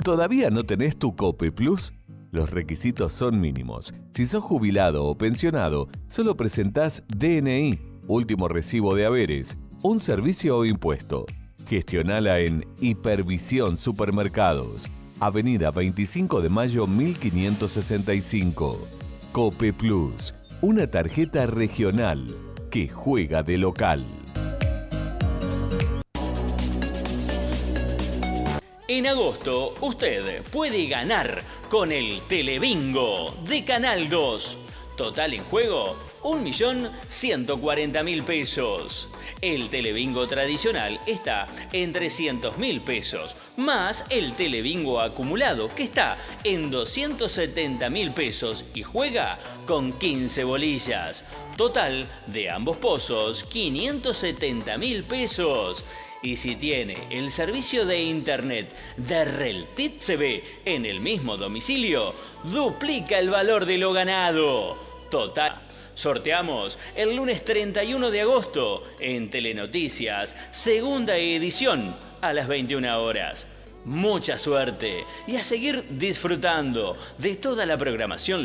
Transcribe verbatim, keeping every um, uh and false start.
¿Todavía no tenés tu Cope Plus? Los requisitos son mínimos. Si sos jubilado o pensionado, solo presentás D N I, último recibo de haberes, un servicio o impuesto. Gestionala en Hipervisión Supermercados, Avenida veinticinco de mayo mil quinientos sesenta y cinco. Cope Plus, una tarjeta regional que juega de local. En agosto, usted puede ganar con el Telebingo de Canal dos. Total en juego, un millón ciento cuarenta mil pesos. El Telebingo tradicional está en trescientos mil pesos, más el Telebingo acumulado, que está en doscientos setenta mil pesos y juega con quince bolillas. Total de ambos pozos, quinientos setenta mil pesos. Y si tiene el servicio de internet de Reltit C V en el mismo domicilio, duplica el valor de lo ganado. Total. Sorteamos el lunes treinta y uno de agosto en Telenoticias, segunda edición, a las veintiuna horas. Mucha suerte y a seguir disfrutando de toda la programación